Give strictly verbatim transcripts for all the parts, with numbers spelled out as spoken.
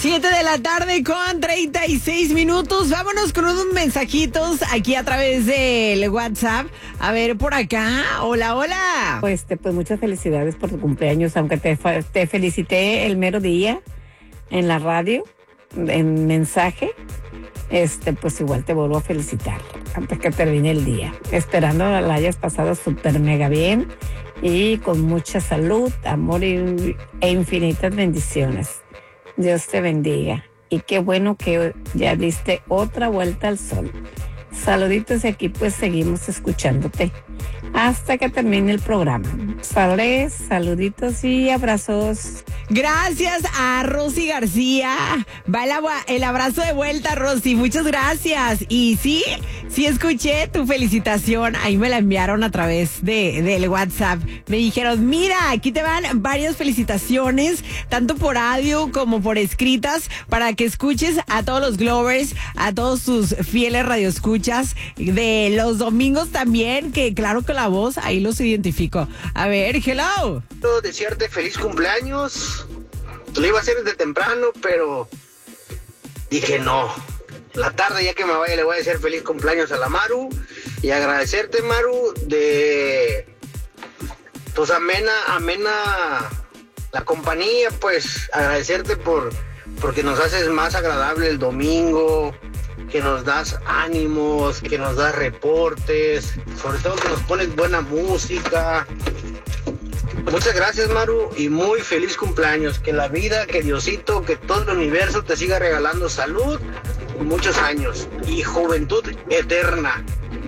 Siete de la tarde con treinta y seis minutos. Vámonos con unos mensajitos aquí a través del WhatsApp. A ver, por acá. Hola, hola. Pues, te, pues muchas felicidades por tu cumpleaños, aunque te, te felicité el mero día en la radio, en mensaje. Este, pues igual te vuelvo a felicitar antes que termine el día. Esperando la hayas pasado súper mega bien y con mucha salud, amor y, e infinitas bendiciones. Dios te bendiga. Y qué bueno que ya diste otra vuelta al sol. Saluditos y aquí pues seguimos escuchándote hasta que termine el programa. Sales, saluditos y abrazos. Gracias a Rosy García. Va el, el abrazo de vuelta, Rosy. Muchas gracias. Y sí, sí escuché tu felicitación. Ahí me la enviaron a través de, del WhatsApp. Me dijeron, mira, aquí te van varias felicitaciones, tanto por audio como por escritas, para que escuches a todos los Glovers, a todos tus fieles radioescuchas de los domingos también, que claro que la voz, ahí los identifico. A ver, hello. Quiero desearte feliz cumpleaños. Lo iba a hacer desde temprano, pero dije no. La tarde, ya que me vaya, le voy a decir feliz cumpleaños a la Maru y agradecerte, Maru, de pues amena, amena la compañía, pues agradecerte por porque nos haces más agradable el domingo, que nos das ánimos, que nos das reportes, sobre todo que nos pones buena música. Muchas gracias, Maru, y muy feliz cumpleaños. Que la vida, que Diosito, que todo el universo te siga regalando salud, muchos años y juventud eterna.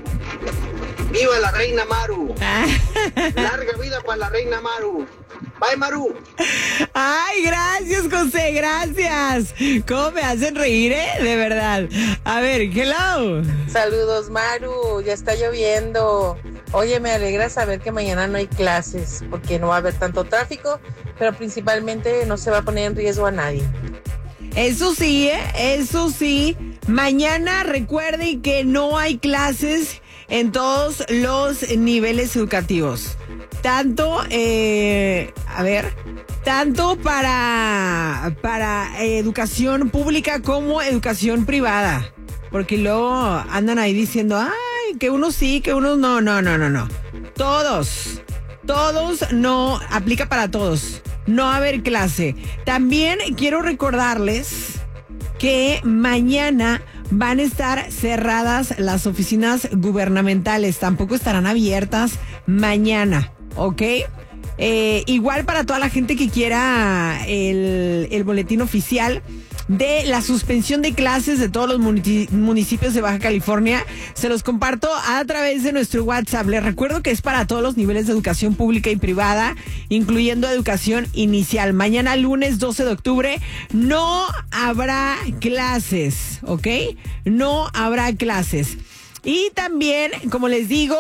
¡Viva la reina Maru! ¡Larga vida para la reina Maru! ¡Bye, Maru! Ay, gracias, José, gracias. ¿Cómo me hacen reír, eh? De verdad. A ver, hello. Saludos, Maru. Ya está lloviendo. Oye, me alegra saber que mañana no hay clases, porque no va a haber tanto tráfico, pero principalmente no se va a poner en riesgo a nadie. Eso sí, ¿eh? Eso sí. Mañana recuerden que no hay clases en todos los niveles educativos. Tanto, eh, a ver, tanto para, para educación pública como educación privada. Porque luego andan ahí diciendo, ay, que unos sí, que unos no, no, no, no, no. Todos, todos no, aplica para todos. No va a haber clase. También quiero recordarles que mañana van a estar cerradas las oficinas gubernamentales. Tampoco estarán abiertas mañana, ¿ok? Eh, igual para toda la gente que quiera el, el boletín oficial de la suspensión de clases de todos los municipios de Baja California, se los comparto a través de nuestro WhatsApp. Les recuerdo que es para todos los niveles de educación pública y privada, incluyendo educación inicial. Mañana lunes doce de octubre no habrá clases, ¿ok? No habrá clases. Y también, como les digo,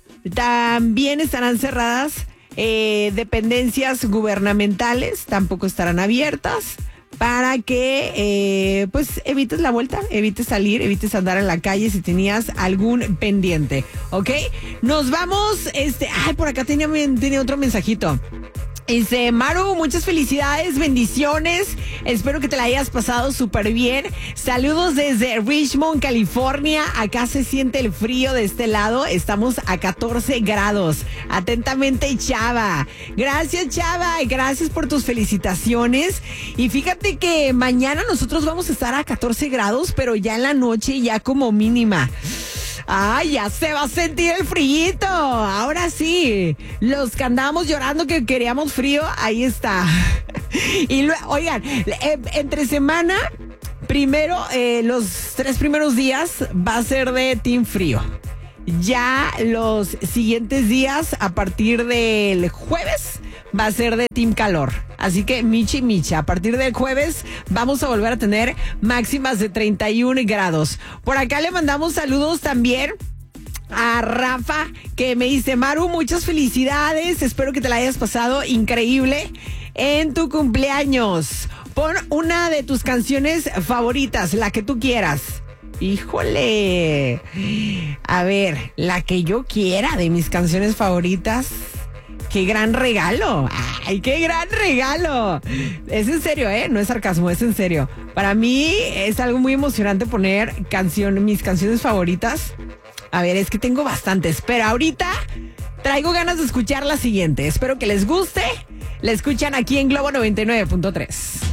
también estarán cerradas eh, dependencias gubernamentales, tampoco estarán abiertas, para que eh, pues evites la vuelta, evites salir, evites andar en la calle si tenías algún pendiente, ¿ok? Nos vamos, este, ay, por acá tenía, tenía otro mensajito. Dice, Maru, muchas felicidades, bendiciones, espero que te la hayas pasado súper bien. Saludos desde Richmond, California. Acá se siente el frío de este lado, estamos a catorce grados. Atentamente, Chava. Gracias, Chava, gracias por tus felicitaciones. Y fíjate que mañana nosotros vamos a estar a catorce grados, pero ya en la noche ya como mínima. Ay, ya se va a sentir el frío. Ahora sí, los que andábamos llorando que queríamos frío, ahí está. Y luego, oigan, eh, entre semana, primero, eh, los tres primeros días va a ser de Team Frío. Ya los siguientes días, a partir del jueves, va a ser de Team Calor. Así que Michi Micha, a partir del jueves vamos a volver a tener máximas de treinta y un grados. Por acá le mandamos saludos también a Rafa, que me dice, Maru, muchas felicidades, espero que te la hayas pasado increíble en tu cumpleaños. Pon una de tus canciones favoritas, la que tú quieras. Híjole, a ver, la que yo quiera de mis canciones favoritas. ¡Qué gran regalo! ¡Ay, qué gran regalo! Es en serio, ¿eh? No es sarcasmo, es en serio. Para mí es algo muy emocionante poner canción, mis canciones favoritas. A ver, es que tengo bastantes, pero ahorita traigo ganas de escuchar la siguiente. Espero que les guste. La escuchan aquí en Globo noventa y nueve punto tres.